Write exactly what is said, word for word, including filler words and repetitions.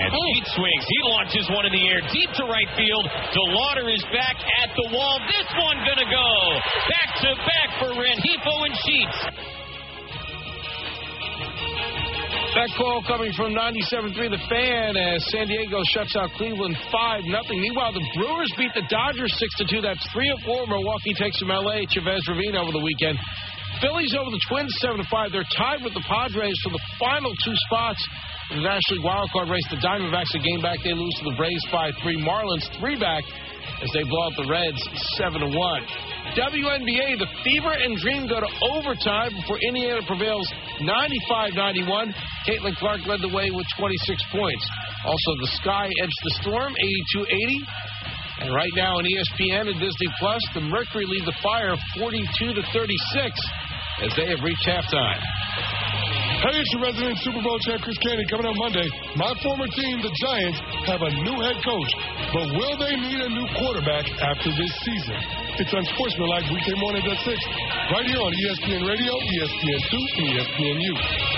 And Sheets swings. He launches one in the air deep to right field. DeLauder is back at the wall. This one going to go. Back to back for Rengifo and Sheets. That call coming from ninety-seven point three The Fan as San Diego shuts out Cleveland five nothing. Meanwhile, the Brewers beat the Dodgers six to two. That's three of four. Milwaukee takes from L A. Chavez Ravine over the weekend. Phillies over the Twins seven to five. They're tied with the Padres for the final two spots in the National League wildcard race. The Diamondbacks a game back. They lose to the Braves five three. Marlins three back as they blow out the Reds seven to one. W N B A, the Fever and Dream go to overtime before Indiana prevails ninety-five ninety-one. Caitlin Clark led the way with twenty-six points. Also, the Sky edged the Storm eighty-two eighty. And right now on E S P N and Disney Plus, the Mercury lead the Fire forty-two to thirty-six as they have reached halftime. Hey, it's your resident Super Bowl champ, Chris Candy, coming up Monday. My former team, the Giants, have a new head coach. But will they need a new quarterback after this season? It's Unsportsmanlike weekday mornings at six, right here on E S P N Radio, E S P N two, and E S P N U.